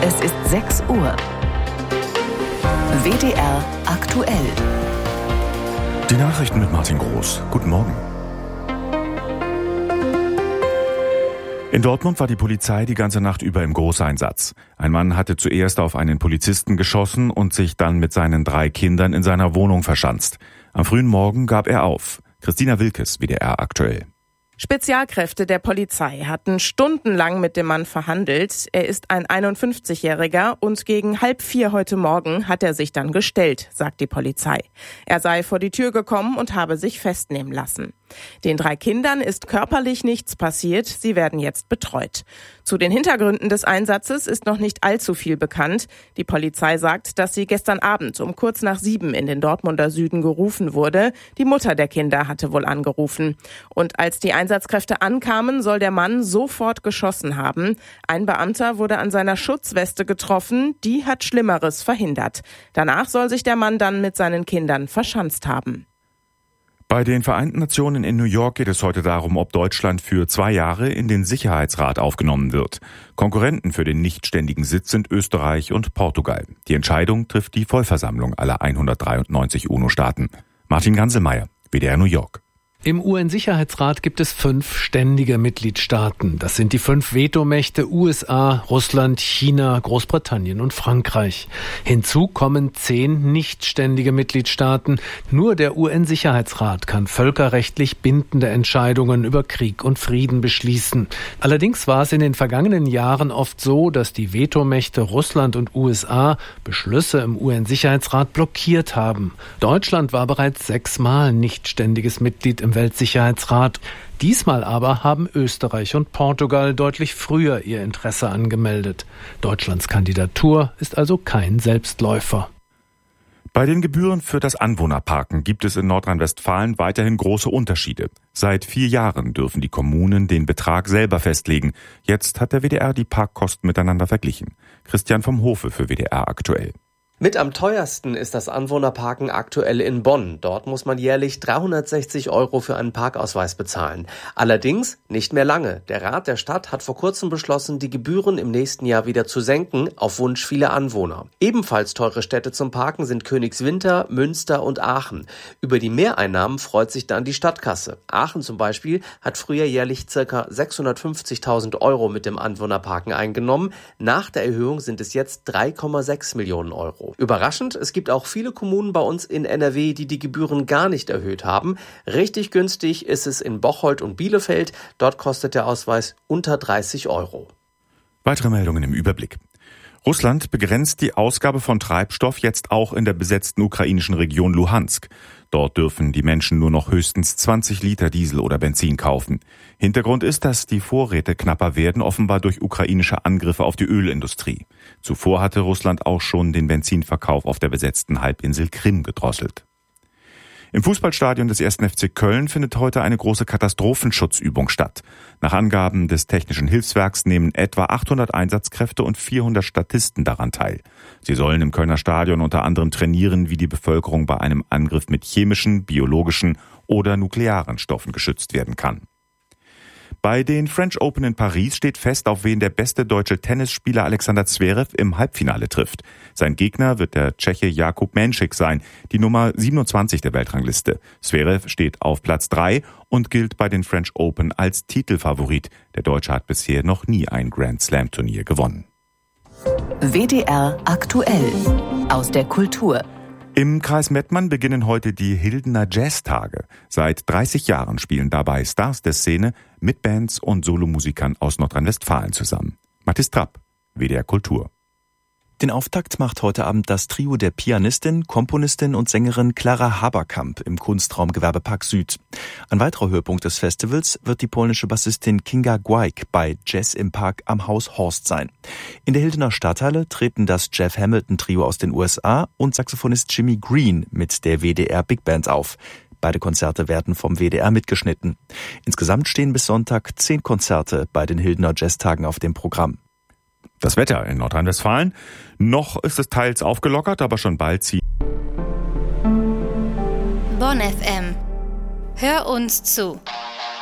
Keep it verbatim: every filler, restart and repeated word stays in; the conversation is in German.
Es ist sechs Uhr. W D R aktuell. Die Nachrichten mit Martin Groß. Guten Morgen. In Dortmund war die Polizei die ganze Nacht über im Großeinsatz. Ein Mann hatte zuerst auf einen Polizisten geschossen und sich dann mit seinen drei Kindern in seiner Wohnung verschanzt. Am frühen Morgen gab er auf. Christina Wilkes, W D R aktuell. Spezialkräfte der Polizei hatten stundenlang mit dem Mann verhandelt. Er ist ein einundfünfzigjähriger und gegen halb vier heute Morgen hat er sich dann gestellt, sagt die Polizei. Er sei vor die Tür gekommen und habe sich festnehmen lassen. Den drei Kindern ist körperlich nichts passiert, sie werden jetzt betreut. Zu den Hintergründen des Einsatzes ist noch nicht allzu viel bekannt. Die Polizei sagt, dass sie gestern Abend um kurz nach sieben in den Dortmunder Süden gerufen wurde. Die Mutter der Kinder hatte wohl angerufen. Und als die Einsatzkräfte ankamen, soll der Mann sofort geschossen haben. Ein Beamter wurde an seiner Schutzweste getroffen, die hat Schlimmeres verhindert. Danach soll sich der Mann dann mit seinen Kindern verschanzt haben. Bei den Vereinten Nationen in New York geht es heute darum, ob Deutschland für zwei Jahre in den Sicherheitsrat aufgenommen wird. Konkurrenten für den nichtständigen Sitz sind Österreich und Portugal. Die Entscheidung trifft die Vollversammlung aller hundertdreiundneunzig UNO-Staaten. Martin Ganselmeier, W D R New York. Im U N-Sicherheitsrat gibt es fünf ständige Mitgliedstaaten. Das sind die fünf Vetomächte U S A, Russland, China, Großbritannien und Frankreich. Hinzu kommen zehn nichtständige Mitgliedstaaten. Nur der U N-Sicherheitsrat kann völkerrechtlich bindende Entscheidungen über Krieg und Frieden beschließen. Allerdings war es in den vergangenen Jahren oft so, dass die Vetomächte Russland und U S A Beschlüsse im U N-Sicherheitsrat blockiert haben. Deutschland war bereits sechsmal nichtständiges Mitglied im Weltsicherheitsrat. Diesmal aber haben Österreich und Portugal deutlich früher ihr Interesse angemeldet. Deutschlands Kandidatur ist also kein Selbstläufer. Bei den Gebühren für das Anwohnerparken gibt es in Nordrhein-Westfalen weiterhin große Unterschiede. Seit vier Jahren dürfen die Kommunen den Betrag selber festlegen. Jetzt hat der W D R die Parkkosten miteinander verglichen. Christian vom Hofe für W D R aktuell. Mit am teuersten ist das Anwohnerparken aktuell in Bonn. Dort muss man jährlich dreihundertsechzig Euro für einen Parkausweis bezahlen. Allerdings nicht mehr lange. Der Rat der Stadt hat vor kurzem beschlossen, die Gebühren im nächsten Jahr wieder zu senken, auf Wunsch vieler Anwohner. Ebenfalls teure Städte zum Parken sind Königswinter, Münster und Aachen. Über die Mehreinnahmen freut sich dann die Stadtkasse. Aachen zum Beispiel hat früher jährlich ca. sechshundertfünfzigtausend Euro mit dem Anwohnerparken eingenommen. Nach der Erhöhung sind es jetzt drei Komma sechs Millionen Euro. Überraschend, es gibt auch viele Kommunen bei uns in N R W, die die Gebühren gar nicht erhöht haben. Richtig günstig ist es in Bocholt und Bielefeld. Dort kostet der Ausweis unter dreißig Euro. Weitere Meldungen im Überblick. Russland begrenzt die Ausgabe von Treibstoff jetzt auch in der besetzten ukrainischen Region Luhansk. Dort dürfen die Menschen nur noch höchstens zwanzig Liter Diesel oder Benzin kaufen. Hintergrund ist, dass die Vorräte knapper werden, offenbar durch ukrainische Angriffe auf die Ölindustrie. Zuvor hatte Russland auch schon den Benzinverkauf auf der besetzten Halbinsel Krim gedrosselt. Im Fußballstadion des ersten F C Köln findet heute eine große Katastrophenschutzübung statt. Nach Angaben des Technischen Hilfswerks nehmen etwa achthundert Einsatzkräfte und vierhundert Statisten daran teil. Sie sollen im Kölner Stadion unter anderem trainieren, wie die Bevölkerung bei einem Angriff mit chemischen, biologischen oder nuklearen Stoffen geschützt werden kann. Bei den French Open in Paris steht fest, auf wen der beste deutsche Tennisspieler Alexander Zverev im Halbfinale trifft. Sein Gegner wird der Tscheche Jakub Menšik sein, die Nummer siebenundzwanzig der Weltrangliste. Zverev steht auf Platz drei und gilt bei den French Open als Titelfavorit. Der Deutsche hat bisher noch nie ein Grand Slam Turnier gewonnen. W D R aktuell aus der Kultur. Im Kreis Mettmann beginnen heute die Hildener Jazztage. Seit dreißig Jahren spielen dabei Stars der Szene mit Bands und Solomusikern aus Nordrhein-Westfalen zusammen. Mathis Trapp, W D R Kultur. Den Auftakt macht heute Abend das Trio der Pianistin, Komponistin und Sängerin Clara Haberkamp im Kunstraum Gewerbepark Süd. Ein weiterer Höhepunkt des Festivals wird die polnische Bassistin Kinga Gwaik bei Jazz im Park am Haus Horst sein. In der Hildener Stadthalle treten das Jeff Hamilton Trio aus den U S A und Saxophonist Jimmy Green mit der W D R Big Band auf. Beide Konzerte werden vom W D R mitgeschnitten. Insgesamt stehen bis Sonntag zehn Konzerte bei den Hildener Jazztagen auf dem Programm. Das Wetter in Nordrhein-Westfalen. Noch ist es teils aufgelockert, aber schon bald zieht. Bonn F M. Hör uns zu.